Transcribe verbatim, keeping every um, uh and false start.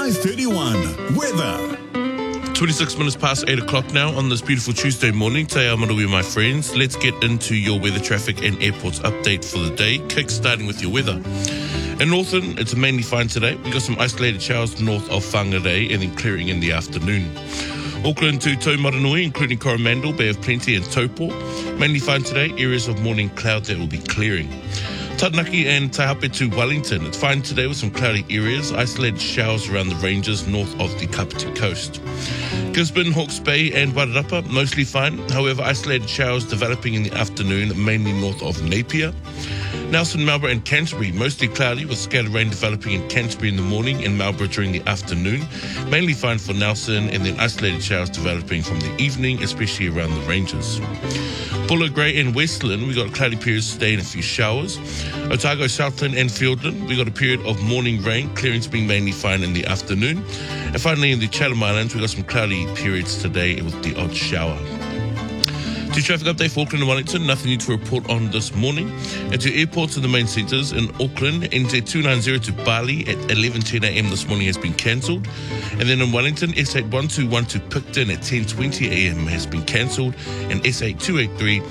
five thirty-one. Weather. twenty-six minutes past eight o'clock now on this beautiful Tuesday morning. Te Amaruhi, my friends. Let's get into your weather, traffic and airports update for the day. Kick starting with your weather. In Northern, it's mainly fine today. We've got some isolated showers north of Whangarei and then clearing in the afternoon. Auckland to Taumaranui, including Coromandel, Bay of Plenty and Taupo. Mainly fine today. Areas of morning clouds that will be clearing. Taranaki and Taihape to Wellington. It's fine today with some cloudy areas. Isolated showers around the ranges north of the Kapiti coast. Gisborne, Hawke's Bay and Wairarapa, mostly fine. However, isolated showers developing in the afternoon, mainly north of Napier. Nelson, Marlborough and Canterbury, mostly cloudy with scattered rain developing in Canterbury in the morning and Marlborough during the afternoon. Mainly fine for Nelson and then isolated showers developing from the evening, especially around the ranges. Buller, Grey and Westland, we got cloudy periods today and a few showers. Otago, Southland and Fiordland, we got a period of morning rain, clearings being mainly fine in the afternoon. And finally in the Chatham Islands, we got some cloudy periods today with the odd shower. To traffic update for Auckland and Wellington, nothing new to report on this morning. And to airports in the main centres, in Auckland, N Z two ninety to Bali at eleven ten a m this morning has been cancelled. And then in Wellington, S eight one two one to Picton at ten twenty a m has been cancelled. And S eight two eight three